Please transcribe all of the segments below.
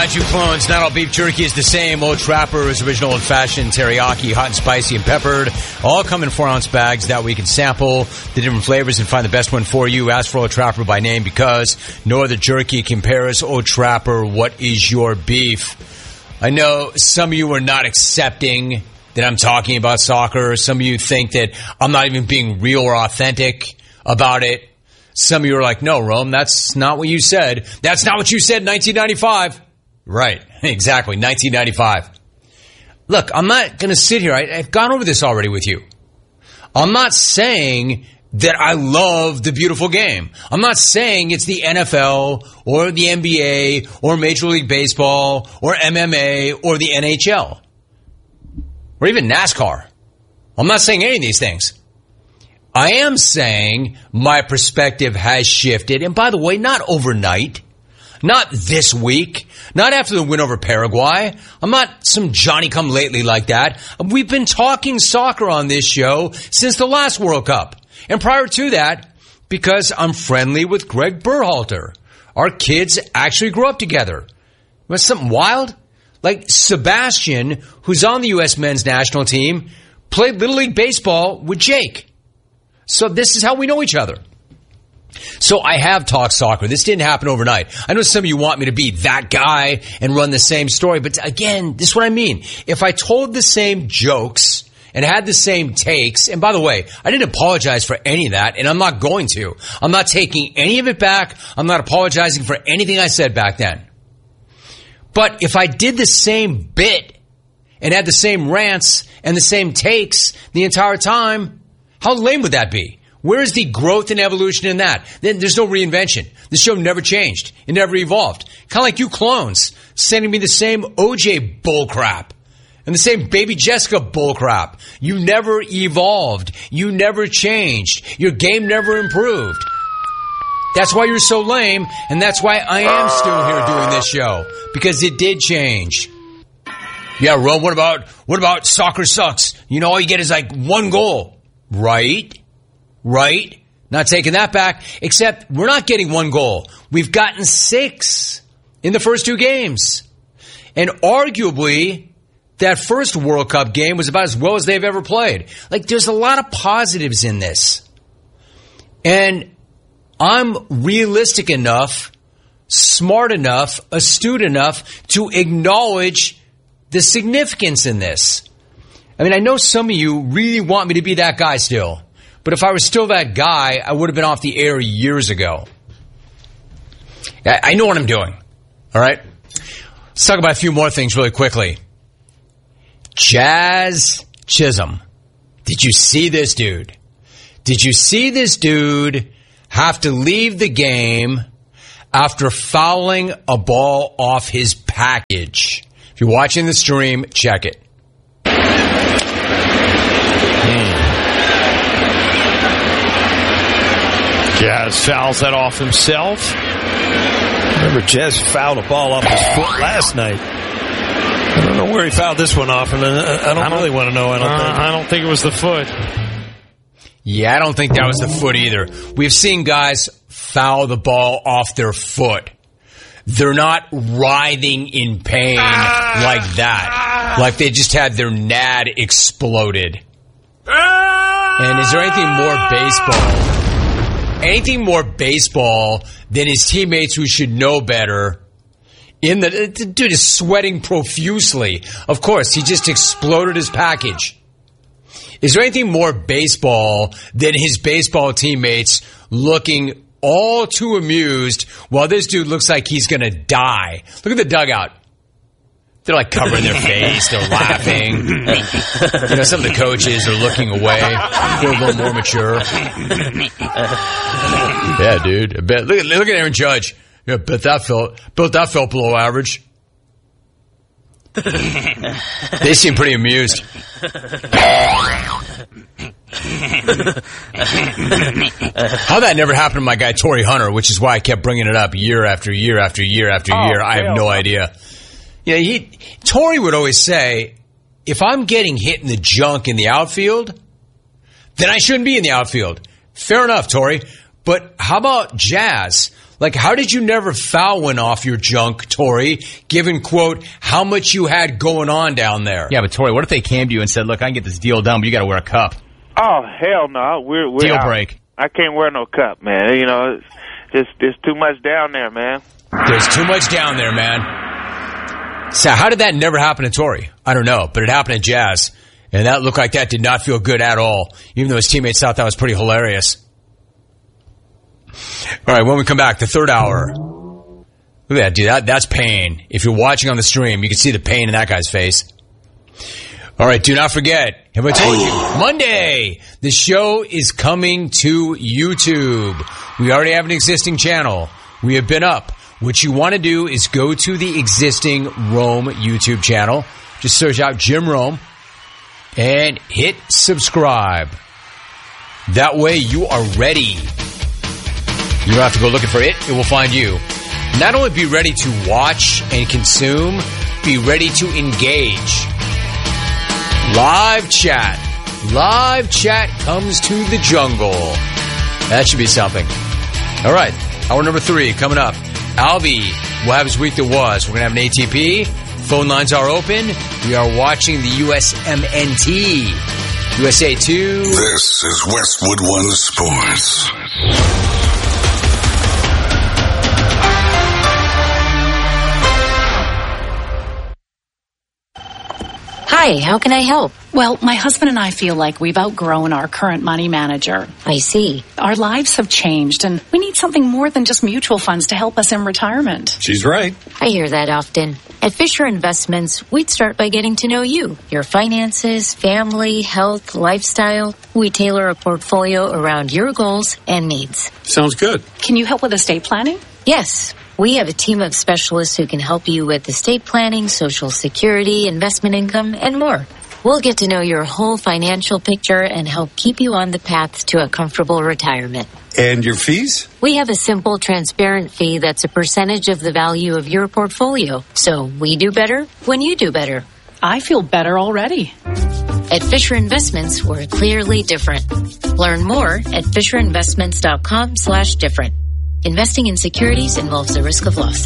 Mind you, clones, not all beef jerky is the same. Old Trapper's original old-fashioned teriyaki, hot and spicy and peppered, all come in 4-ounce bags. That way you can sample the different flavors and find the best one for you. Ask for Old Trapper by name because no other jerky compares. Old Trapper, what is your beef? I know some of you are not accepting that I'm talking about soccer. Some of you think that I'm not even being real or authentic about it. Some of you are like, no, Rome, that's not what you said. That's not what you said in 1995. Right, exactly, 1995. Look, I'm not going to sit here. I've gone over this already with you. I'm not saying that I love the beautiful game. I'm not saying it's the NFL or the NBA or Major League Baseball or MMA or the NHL or even NASCAR. I'm not saying any of these things. I am saying my perspective has shifted. And by the way, not overnight. Not this week. Not after the win over Paraguay. I'm not some Johnny-come-lately like that. We've been talking soccer on this show since the last World Cup. And prior to that, because I'm friendly with Greg Berhalter. Our kids actually grew up together. Was something wild? Like Sebastian, who's on the U.S. men's national team, played Little League Baseball with Jake. So this is how we know each other. So I have talked soccer. This didn't happen overnight. I know some of you want me to be that guy and run the same story. But again, this is what I mean. If I told the same jokes and had the same takes, and by the way, I didn't apologize for any of that, and I'm not going to. I'm not taking any of it back. I'm not apologizing for anything I said back then. But if I did the same bit and had the same rants and the same takes the entire time, how lame would that be? Where is the growth and evolution in that? Then there's no reinvention. The show never changed. It never evolved. Kind of like you clones sending me the same OJ bullcrap and the same Baby Jessica bullcrap. You never evolved. You never changed. Your game never improved. That's why you're so lame, and that's why I am still here doing this show, because it did change. Yeah, Rome, what about soccer sucks? You know, all you get is like one goal. Right? Not taking that back, except we're not getting one goal. We've gotten 6 in the first 2 games. And arguably, that first World Cup game was about as well as they've ever played. Like, there's a lot of positives in this. And I'm realistic enough, smart enough, astute enough to acknowledge the significance in this. I mean, I know some of you really want me to be that guy still. But if I was still that guy, I would have been off the air years ago. I know what I'm doing. All right? Let's talk about a few more things really quickly. Jazz Chisholm. Did you see this dude? Did you see this dude have to leave the game after fouling a ball off his package? If you're watching the stream, check it. Jazz fouls that off himself. Remember, Jazz fouled a ball off his foot last night. I don't know where he fouled this one off, and I don't really want to know. I don't think it was the foot. Yeah, I don't think that was the foot either. We've seen guys foul the ball off their foot. They're not writhing in pain like that. Like they just had their nad exploded. And is there anything more baseball? Anything more baseball than his teammates who should know better? The dude is sweating profusely. Of course, he just exploded his package. Is there anything more baseball than his baseball teammates looking all too amused while this dude looks like he's going to die? Look at the dugout. They're like covering their face. They're laughing. You know, some of the coaches are looking away. They're a little more mature. Yeah, dude. I bet. Look at Aaron Judge. Yeah, bet that felt below average. They seem pretty amused. How that never happened to my guy Torrey Hunter, which is why I kept bringing it up year after year after year after year. I have no idea. Yeah, Torrey would always say, if I'm getting hit in the junk in the outfield, then I shouldn't be in the outfield. Fair enough, Torrey. But how about Jazz? Like, how did you never foul one off your junk, Tori, given, quote, how much you had going on down there? Yeah, but Tori, what if they came to you and said, look, I can get this deal done, but you got to wear a cup? Oh, hell no. We're deal out. Break. I can't wear no cup, man. You know, there's too much down there, man. There's too much down there, man. So how did that never happen to Tori? I don't know, but it happened to Jazz. And that looked like that did not feel good at all, even though his teammates thought that was pretty hilarious. All right, when we come back, the third hour. Look at that, dude. That's pain. If you're watching on the stream, you can see the pain in that guy's face. All right, do not forget, have I told you, Monday, the show is coming to YouTube. We already have an existing channel. We have been up. What you want to do is go to the existing Rome YouTube channel. Just search out Jim Rome and hit subscribe. That way you are ready. You don't have to go looking for it. It will find you. Not only be ready to watch and consume, be ready to engage. Live chat. Live chat comes to the jungle. That should be something. All right. Hour number 3 coming up. Alvy will have his week that was. We're going to have an ATP. Phone lines are open. We are watching the USMNT. USA 2. This is Westwood One Sports. Hi, how can I help? Well, my husband and I feel like we've outgrown our current money manager. I see. Our lives have changed, and we need something more than just mutual funds to help us in retirement. She's right. I hear that often. At Fisher Investments, we'd start by getting to know you, your finances, family, health, lifestyle. We tailor a portfolio around your goals and needs. Sounds good. Can you help with estate planning? Yes. We have a team of specialists who can help you with estate planning, Social Security, investment income, and more. We'll get to know your whole financial picture and help keep you on the path to a comfortable retirement. And your fees? We have a simple, transparent fee that's a percentage of the value of your portfolio. So we do better when you do better. I feel better already. At Fisher Investments, we're clearly different. Learn more at FisherInvestments.com/different. Investing in securities involves the risk of loss.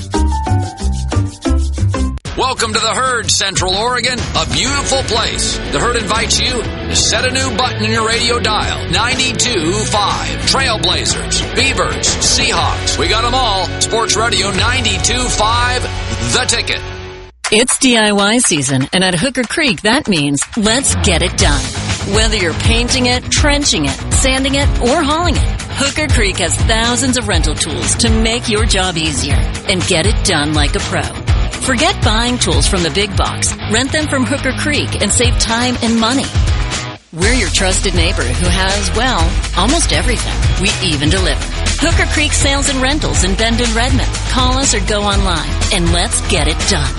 Welcome to the Herd, Central Oregon, a beautiful place. The Herd invites you to set a new button in your radio dial. 92.5. Trailblazers, Beavers, Seahawks. We got them all. Sports Radio 92.5, The Ticket. It's DIY season, and at Hooker Creek, that means let's get it done. Whether you're painting it, trenching it, sanding it, or hauling it, Hooker Creek has thousands of rental tools to make your job easier and get it done like a pro. Forget buying tools from the big box. Rent them from Hooker Creek and save time and money. We're your trusted neighbor who has, well, almost everything. We even deliver. Hooker Creek Sales and Rentals in Bend and Redmond. Call us or go online, and let's get it done.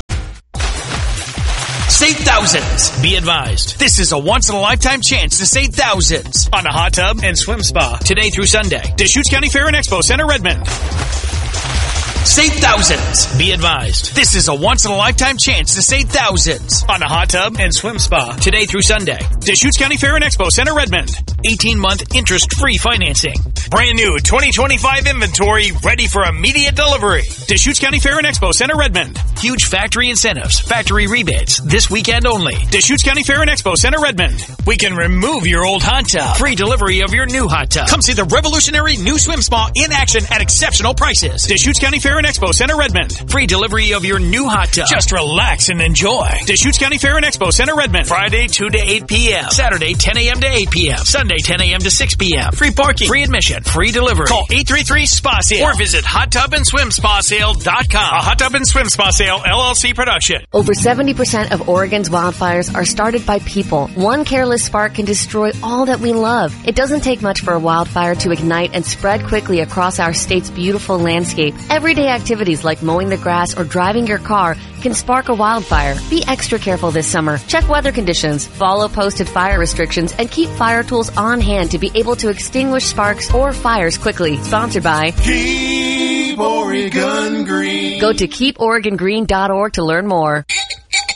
Save thousands. Be advised. This is a once-in-a-lifetime chance to save thousands on a hot tub and swim spa today through Sunday. Deschutes County Fair and Expo Center, Redmond. Save thousands. Be advised. This is a once-in-a-lifetime chance to save thousands on a hot tub and swim spa today through Sunday. Deschutes County Fair and Expo Center, Redmond. 18-month interest-free financing. Brand new 2025 inventory ready for immediate delivery. Deschutes County Fair and Expo Center, Redmond. Huge factory incentives, factory rebates this weekend only. Deschutes County Fair and Expo Center, Redmond. We can remove your old hot tub. Free delivery of your new hot tub. Come see the revolutionary new swim spa in action at exceptional prices. Deschutes County Fair and Expo Center, Redmond. Free delivery of your new hot tub. Just relax and enjoy. Deschutes County Fair and Expo Center, Redmond. Friday 2 to 8 p.m. Saturday 10 a.m. to 8 p.m. Sunday 10 a.m. to 6 p.m. Free parking, free admission, free delivery. Call 833-SPA-SALE or visit HotTubAndSwimSpaSale.com. A Hot Tub and Swim Spa Sale LLC production. Over 70% of Oregon's wildfires are started by people. One careless spark can destroy all that we love. It doesn't take much for a wildfire to ignite and spread quickly across our state's beautiful landscape. Everyday activities like mowing the grass or driving your car can spark a wildfire. Be extra careful this summer. Check weather conditions, follow posted fire restrictions, and keep fire tools on hand to be able to extinguish sparks or fires quickly. Sponsored by Keep Oregon Green. Go to keeporegongreen.org to learn more.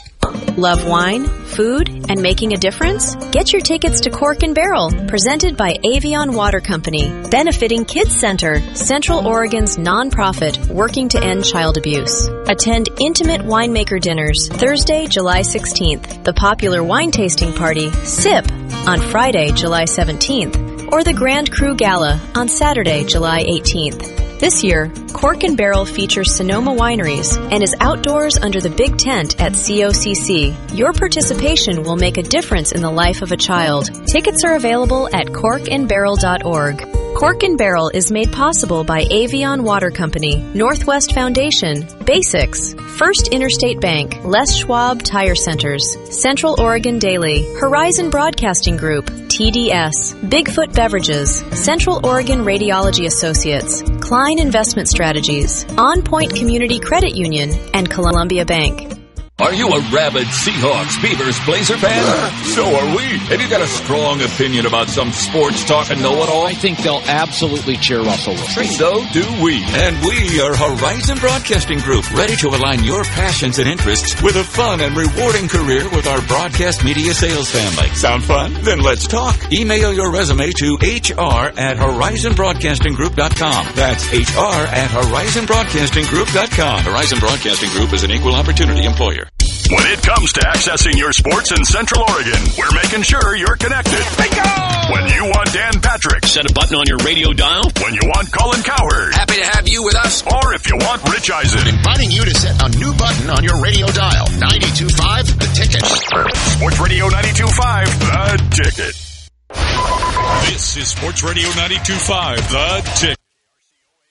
Love wine, food, and making a difference? Get your tickets to Cork and Barrel, presented by Avion Water Company, benefiting Kids Center, Central Oregon's nonprofit working to end child abuse. Attend intimate winemaker dinners Thursday, July 16th, the popular wine tasting party, SIP, on Friday, July 17th, or the Grand Cru Gala on Saturday, July 18th. This year, Cork and Barrel features Sonoma Wineries and is outdoors under the big tent at COCC. Your participation will make a difference in the life of a child. Tickets are available at corkandbarrel.org. Cork and Barrel is made possible by Avion Water Company, Northwest Foundation, Basics, First Interstate Bank, Les Schwab Tire Centers, Central Oregon Daily, Horizon Broadcasting Group, TDS, Bigfoot Beverages, Central Oregon Radiology Associates, Klein Investment Strategies, On Point Community Credit Union, and Columbia Bank. Are you a rabid Seahawks, Beavers, Blazer fan? So are we. Have you got a strong opinion about some sports talk and know-it-all? I think they'll absolutely cheer Russell Wilson. So do we. And we are Horizon Broadcasting Group, ready to align your passions and interests with a fun and rewarding career with our broadcast media sales family. Sound fun? Then let's talk. Email your resume to hr@horizonbroadcastinggroup.com. That's hr@horizonbroadcastinggroup.com. Horizon Broadcasting Group is an equal opportunity employer. When it comes to accessing your sports in Central Oregon, we're making sure you're connected. Bingo! When you want Dan Patrick, set a button on your radio dial. When you want Colin Cowherd, happy to have you with us. Or if you want Rich Eisen, inviting you to set a new button on your radio dial. 92.5 The Ticket. Sports Radio 92.5 The Ticket. This is Sports Radio 92.5 The Ticket.